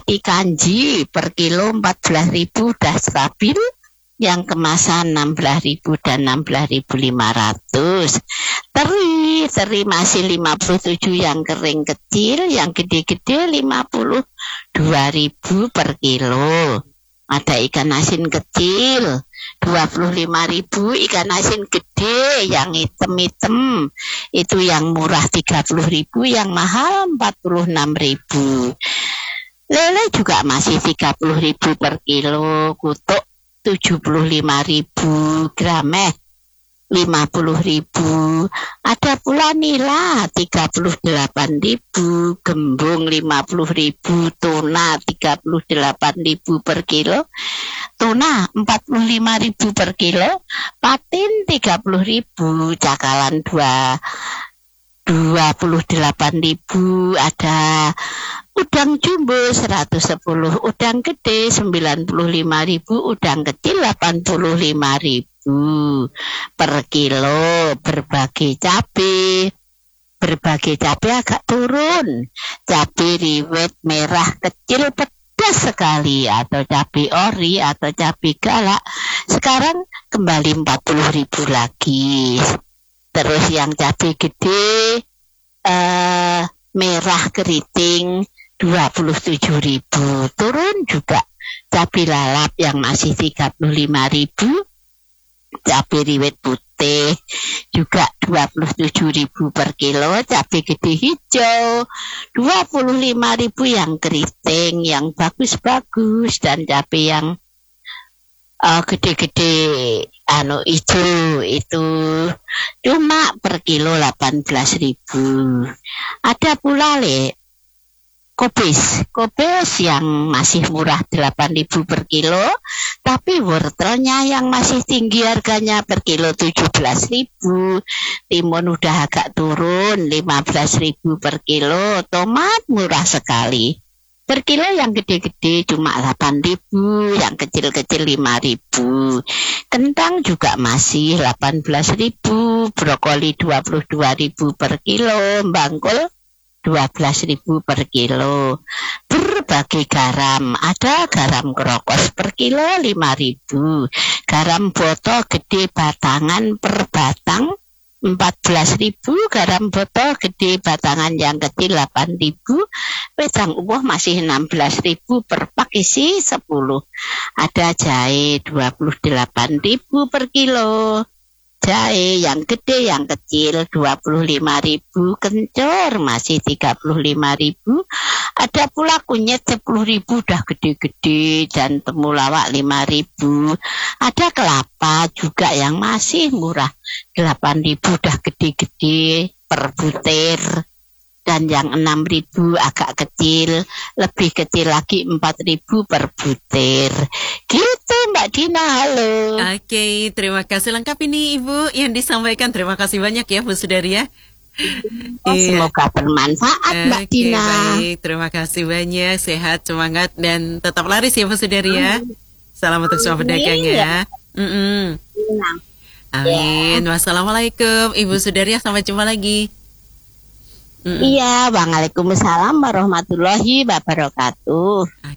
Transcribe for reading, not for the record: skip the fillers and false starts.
Roti kanji per kilo 14.000 udah stabil. Yang kemasan 16.000 dan 16.500. Teri masih 57 yang kering kecil, yang gede-gede 52.000 per kilo. Ada ikan asin kecil 25.000, ikan asin gede yang hitam-hitam itu yang murah 30.000, yang mahal 46.000. Lele juga masih 30.000 per kilo, kutuk 75.000, grameh 50.000. Ada pula nila 38.000, gembung 50.000, tuna 38.000 per kilo, tuna 45.000 per kilo, patin 30.000, cakalan 28.000, ada udang jumbo 110, udang gede 95.000, udang kecil 85.000 per kilo. Berbagai cabai agak turun. Cabai rawit merah kecil pedas sekali, atau cabai ori atau cabai galak sekarang kembali 40.000 lagi. Terus yang cabai gede merah keriting 27.000, turun juga. Cabai lalap yang masih 35.000, cabai rawit putih juga 27.000 per kilo, cabai gede hijau 25.000 yang keriting, yang bagus-bagus, dan cabai yang gede-gede hijau itu cuma per kilo 18.000. Ada pula Kobis yang masih murah 8.000 per kilo, tapi wortelnya yang masih tinggi harganya per kilo 17.000. Timun udah agak turun 15.000 per kilo, tomat murah sekali. Per kilo yang gede-gede cuma 8.000, yang kecil-kecil 5.000. Kentang juga masih 18.000, brokoli 22.000 per kilo, bangkul 12.000 per kilo. Berbagai garam, ada garam krokos per kilo 5.000, garam boto gede batangan per batang 14.000, garam botol gede batangan yang kecil 8.000, wedang uwoh masih 16.000 per pak isi 10. Ada jahe 28.000 per kilo. Jahe yang gede yang kecil 25.000, kencur masih 35.000. Ada pula kunyit 10.000 udah gede-gede, dan temulawak 5.000. Ada kelapa juga yang masih murah 8.000 udah gede-gede per butir, dan yang 6.000 agak kecil, lebih kecil lagi 4.000 per butir. Gitu Mbak Dina, halo. Oke, terima kasih lengkap ini Ibu yang disampaikan. Terima kasih banyak ya Bu Sudari ya. Semoga bermanfaat Mbak Dina. Baik, terima kasih banyak. Sehat, semangat, dan tetap laris ya Bu Sudari ya. Salam untuk semua pedagang ya. Amin. Wassalamualaikum Ibu Sudari, sampai jumpa lagi. Iya, waalaikumsalam warahmatullahi wabarakatuh.